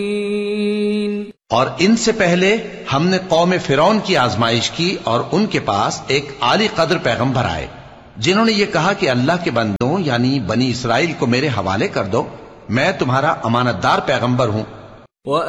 और इनसे पहले हमने कौम फिरौन की आजमाइश की और उनके पास एक आली कद्र पैगंबर आए जिन्होंने ये कहा कि अल्लाह के बंदों यानी बनी इसराइल को मेरे हवाले कर दो, मैं तुम्हारा अमानतदार पैगंबर हूं